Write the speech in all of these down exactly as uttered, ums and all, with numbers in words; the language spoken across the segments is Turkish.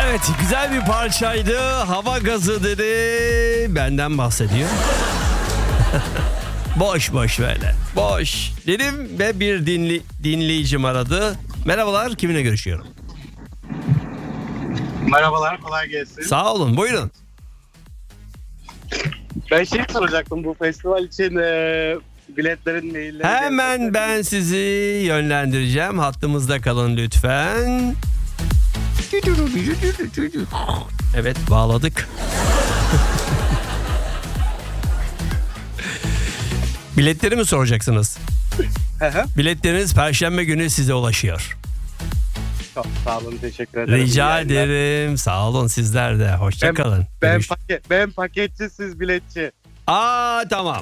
Evet, güzel bir parçaydı. Hava gazı dedi. Benden bahsediyor. Boş boş böyle. Boş dedim ve bir dinli, dinleyicim aradı. Merhabalar, kiminle görüşüyorum? Merhabalar, kolay gelsin. Sağ olun, buyurun. Ben şey soracaktım, bu festival için e, biletlerin mailleri... Hemen ben sizi yönlendireceğim. Hattımızda kalın lütfen. Evet, bağladık. Biletleri mi soracaksınız? Biletleriniz Perşembe günü size ulaşıyor. Çok sağ olun, teşekkür ederim. Rica İyi ederim. Sağ olun, sizler de. Hoşça Ben- kalın. Ben, Görüş- paket, ben paketçi, siz biletçi. Aa, tamam.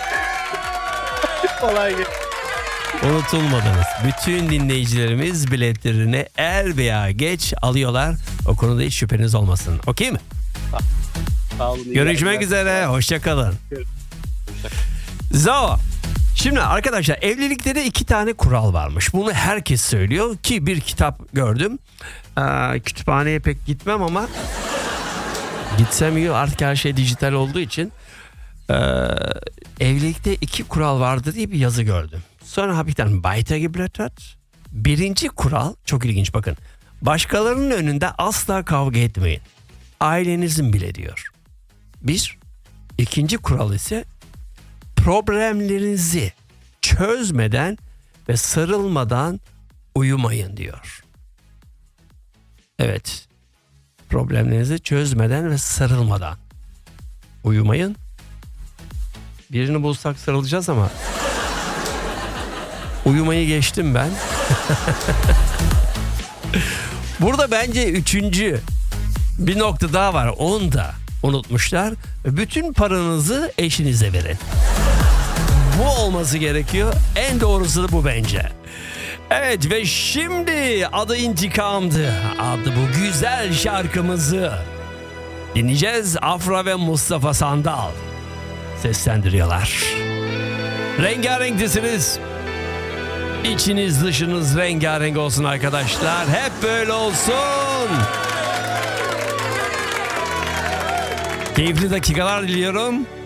Kolay gelsin. Unutulmadınız. Bütün dinleyicilerimiz biletlerini er veya geç alıyorlar. O konuda hiç şüpheniz olmasın. Okey mi? Sağ olun. iyi Görüşmek yayınlar. üzere. Hoşça kalın. Zo. Şimdi arkadaşlar, evlilikte de iki tane kural varmış. Bunu herkes söylüyor ki bir kitap gördüm. Ee, kütüphaneye pek gitmem ama gitsem iyi, artık her şey dijital olduğu için. Ee, evlilikte iki kural vardır diye bir yazı gördüm. Sonra hafiften weitergeblättert. Birinci kural çok ilginç, bakın. Başkalarının önünde asla kavga etmeyin. Ailenizin bile diyor. Bir. İkinci kural ise problemlerinizi çözmeden ve sarılmadan uyumayın diyor. Evet. Problemlerinizi çözmeden ve sarılmadan uyumayın. Birini bulsak sarılacağız ama uyumayı geçtim ben. Burada bence üçüncü bir nokta daha var. Onu da unutmuşlar. Bütün paranızı eşinize verin. Bu olması gerekiyor. En doğrusu da bu bence. Evet, ve şimdi Adı İntikam'dı adlı bu güzel şarkımızı dinleyeceğiz. Afra ve Mustafa Sandal seslendiriyorlar. Rengarenksiniz. İçiniz dışınız rengarenk olsun arkadaşlar. Hep böyle olsun. Keyifli dakikalar diliyorum.